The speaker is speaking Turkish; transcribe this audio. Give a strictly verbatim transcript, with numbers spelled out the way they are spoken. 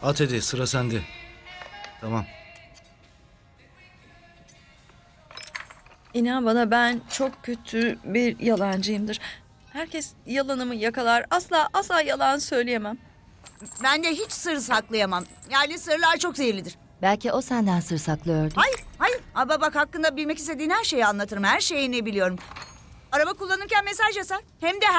At hadi, sıra sende. Tamam. İnan bana, ben çok kötü bir yalancıyımdır. Herkes yalanımı yakalar. Asla asla yalan söyleyemem. Ben de hiç sır saklayamam. Yani sırlar çok zehirlidir. Belki o senden sır saklıyordu. Hayır, hayır. Ama bak, hakkında bilmek istediğin her şeyi anlatırım. Her şeyini biliyorum. Araba kullanırken mesaj yazar. Hem de